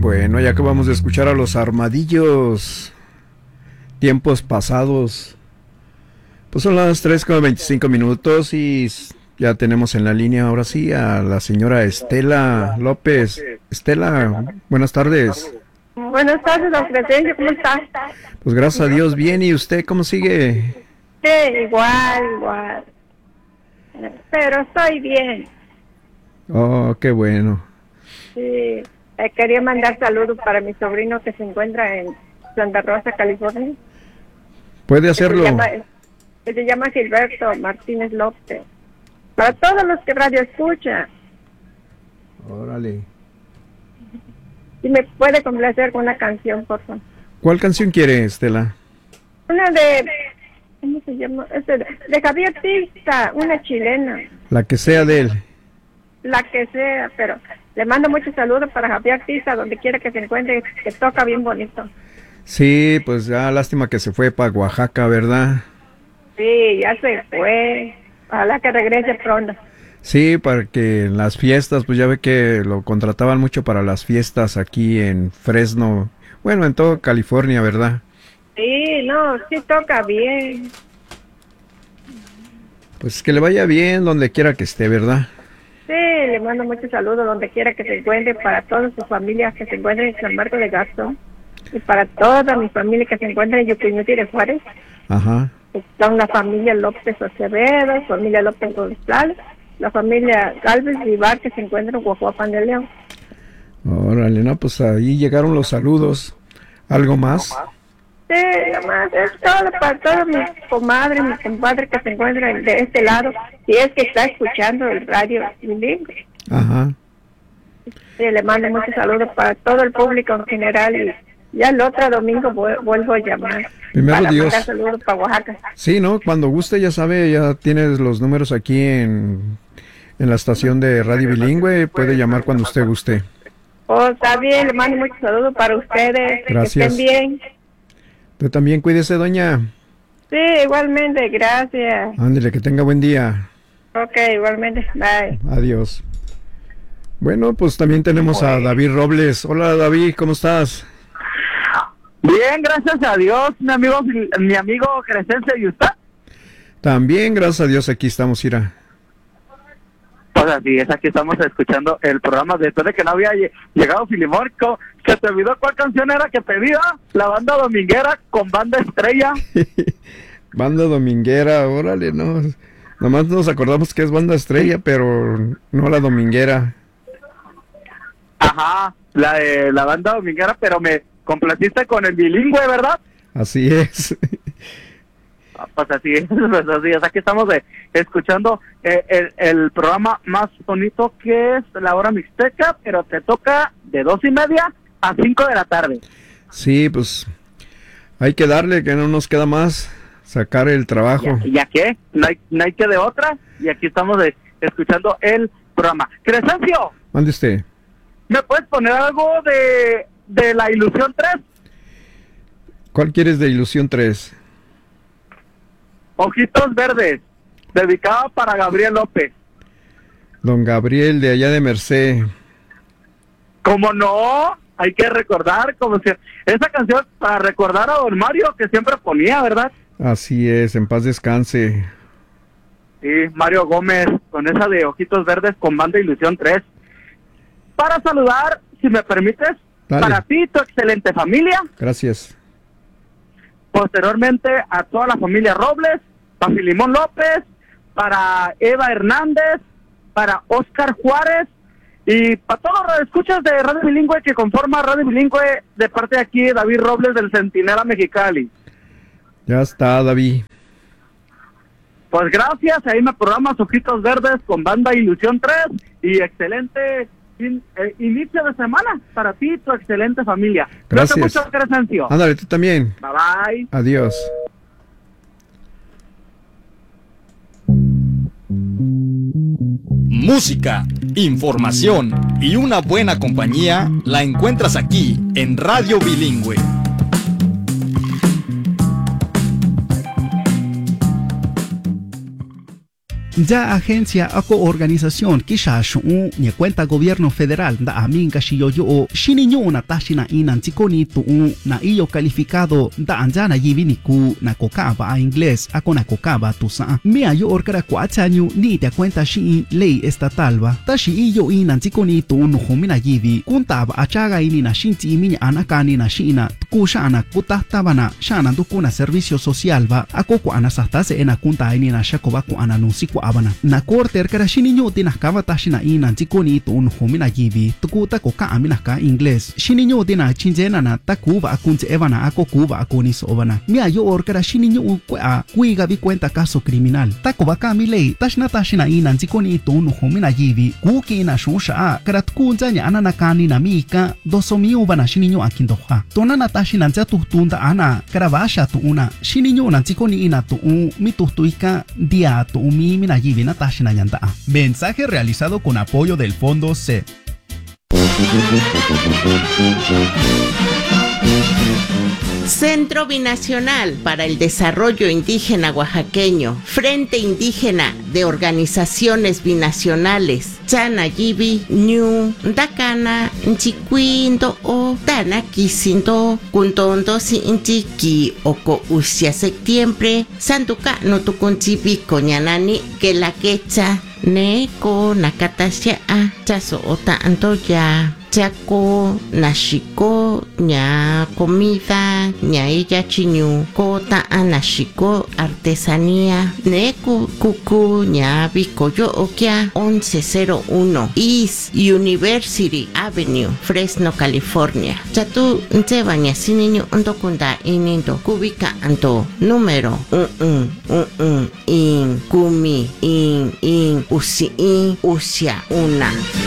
Bueno, ya acabamos de escuchar a los Armadillos, Tiempos Pasados. Pues son las 3:25 y ya tenemos en la línea ahora sí a la señora Estela López. Estela, buenas tardes. Buenas tardes, don Crescencio, ¿cómo está? Pues gracias a Dios, bien. ¿Y usted cómo sigue? Sí, igual. Pero estoy bien. Oh, qué bueno. Sí, quería mandar saludos para mi sobrino que se encuentra en Santa Rosa, California. ¿Puede hacerlo? Que se llama Gilberto Martínez López. Para todos los que radio escuchan. Órale. Si me puede complacer con una canción, por favor. ¿Cuál canción quiere, Estela? Una de... ¿Cómo se llama? De Javier Tista, una chilena. La que sea de él. La que sea, pero le mando muchos saludos para Javier Tista, donde quiera que se encuentre, que toca bien bonito. Sí, pues ya lástima que se fue para Oaxaca, ¿verdad? Sí, ya se fue. Ojalá que regrese pronto. Sí, para que en las fiestas, pues ya ve que lo contrataban mucho para las fiestas aquí en Fresno. Bueno, en todo California, ¿verdad? Sí, no, sí toca bien. Pues que le vaya bien donde quiera que esté, ¿verdad? Sí, le mando muchos saludos donde quiera que se encuentre, para todas sus familias que se encuentren en San Marcos de Gasto, y para toda mi familia que se encuentra en Yucuñuti de Juárez. Ajá. Son la familia López Acevedo, familia López González, la familia Galvez Vivar que se encuentra en Guajuapan de León. Órale, no, pues ahí llegaron los saludos. ¿Algo más? Sí, además es todo para todos mis comadres, mis compadres que se encuentran de este lado, y es que está escuchando el radio bilingüe. Ajá. Sí, le mando muchos saludos para todo el público en general, y ya el otro domingo vuelvo a llamar. Primero para Dios. mandar saludos para Oaxaca. Sí, ¿no? Cuando guste, ya sabe, ya tienes los números aquí en la estación de Radio Bilingüe, puede llamar cuando usted guste. Oh, está bien, le mando muchos saludos para ustedes. Gracias. Que estén bien. Usted también cuídese, doña. Sí, igualmente, gracias. Ándele, que tenga buen día. Ok, igualmente, bye. Adiós. Bueno, pues también tenemos a David Robles. Hola, David, ¿cómo estás? Bien, gracias a Dios, mi amigo Crescencio, ¿y usted? También, gracias a Dios, aquí estamos, Ira. Pues así es, aquí estamos escuchando el programa después de que no había llegado Filimón. ¿Se te olvidó cuál canción era que pedía? La banda dominguera con banda estrella. Banda dominguera, órale, no. Nomás nos acordamos que es banda estrella, pero no la dominguera. Ajá, la de la banda dominguera, pero me complaciste con el bilingüe, ¿verdad? Así es. Pues así es, aquí estamos escuchando el programa más bonito, que es La Hora Mixteca, pero te toca de 2:30 a 5 de la tarde. Sí, pues hay que darle, que no nos queda más, sacar el trabajo. ¿Ya qué? No hay que de otra, y aquí estamos escuchando el programa. Crescencio, Mande usted. ¿me puedes poner algo de La Ilusión 3? ¿Cuál quieres de Ilusión 3? Ojitos Verdes, dedicada para Gabriel López. Don Gabriel de allá de Merced. ¿Cómo no? Hay que recordar, como si esa canción para recordar a don Mario, que siempre ponía, ¿verdad? Así es, en paz descanse. Sí, Mario Gómez, con esa de Ojitos Verdes con banda Ilusión 3. Para saludar, si me permites, Dale. para ti, tu excelente familia. Gracias. Posteriormente a toda la familia Robles, para Filimón López, para Eva Hernández, para Oscar Juárez, y para todos los escuchas de Radio Bilingüe que conforma Radio Bilingüe, de parte de aquí, David Robles del Centinela Mexicali. Ya está, David. Pues gracias, ahí me programas Ojitos Verdes con banda Ilusión 3, y excelente inicio de semana para ti y tu excelente familia. Gracias. Mucho, Crescencio. Ándale, tú también. Bye bye. Adiós. Música, información y una buena compañía la encuentras aquí en Radio Bilingüe. ya agencia ako organización kisha shu ni cuenta gobierno federal da aminga shiyo shininyo na tashina inan tikoni tu na iyo calificado da anjana yibini ku na kokaba a inglés ako na kokaba tu sa mia yo orkara 4 años ni te cuenta shi ley estatal ba tashi iyo inan tikoni tu no humina yibi kuntaba achaga ini na shinti imini anakani na shina kushana kutahtabana shana dukuna servicio social ba ako ku anasastase ena kunta ini na shakoba ku ananusi ku abana na korter kara shininyo tinakaba tashina inan tikoni tu no humina yibi tukuta koka amina ka inglés shininyo tina chinjena na takuba akunze evana ako kuba akoni sobana mia yo orkara shininyo kwa kuiga bi cuenta caso criminal takoba ka mi ley tashina inan tikoni tu no humina yibi kuki na shusha kara tukunzanya ananakani na mika dosomiu bana shininyo akindoha tonana tashina nzatu tunda ana karavasha tu una shininyo na tikoni ina tu mitustuika dia tu mi na yibi na tashina yanda. Mensaje realizado con apoyo del Fondo C. Centro Binacional para el Desarrollo Indígena Oaxaqueño, Frente Indígena de Organizaciones Binacionales, Chanayibi, Ñu, Dakana, Nchiquindo o Dana Kisindo, Kuntondo Sinchiki, Oko Usia Septiembre, Sanduka no Tukunchibi, Coñanani, que la quecha, Neko, Nakatasha, Chaso Ota Antoya. Chaco, nashiko, ña comida, ña ella chiñu, kota anashiko, artesanía, neku, kuku, ña bicoyo okia, 1101 East University Avenue, Fresno, California. Chatu, ncheba ña siniño ondokunda inindo, kubika anto, número, in, kumi, in, usi, usia, una.